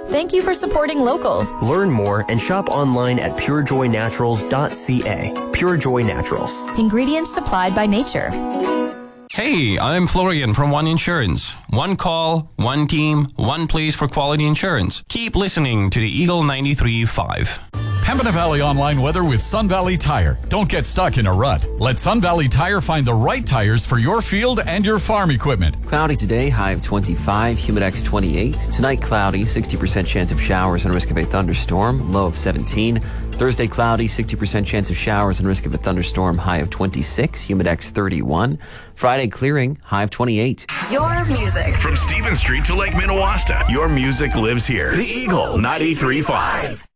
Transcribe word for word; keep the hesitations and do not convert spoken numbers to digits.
Thank you for supporting local. Learn more and shop online at pure joy naturals dot c a. Pure Joy Naturals. Ingredients supplied by nature. Hey, I'm Florian from One Insurance. One call, one team, one place for quality insurance. Keep listening to the Eagle ninety-three point five. Pembina Valley Online weather with Sun Valley Tire. Don't get stuck in a rut. Let Sun Valley Tire find the right tires for your field and your farm equipment. Cloudy today, high of twenty-five, humidex twenty-eight. Tonight, cloudy, sixty percent chance of showers and risk of a thunderstorm, low of seventeen. Thursday, cloudy, sixty percent chance of showers and risk of a thunderstorm, high of twenty-six, humidex thirty-one. Friday, clearing, high of twenty-eight. Your music. From Stephen Street to Lake Minnewaska, your music lives here. The Eagle ninety-three point five.